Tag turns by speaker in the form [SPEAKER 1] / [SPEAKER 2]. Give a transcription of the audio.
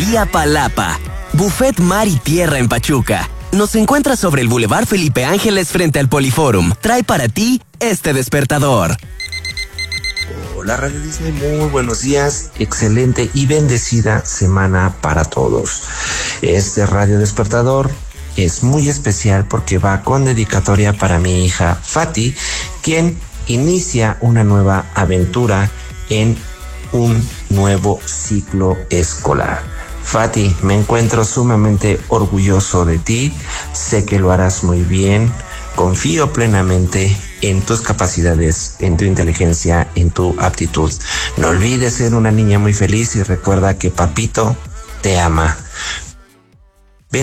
[SPEAKER 1] Pastelería Palapa. Buffet Mar y Tierra en Pachuca. Nos encuentras sobre el Boulevard Felipe Ángeles frente al Poliforum. Trae para ti este despertador.
[SPEAKER 2] Hola Radio Disney, muy buenos días, excelente y bendecida semana para todos. Este Radio Despertador es muy especial porque va con dedicatoria para mi hija Fati, quien inicia una nueva aventura en un nuevo ciclo escolar. Fati, me encuentro sumamente orgulloso de ti, sé que lo harás muy bien, confío plenamente en tus capacidades, en tu inteligencia, en tu aptitud. No olvides ser una niña muy feliz y recuerda que papito te ama.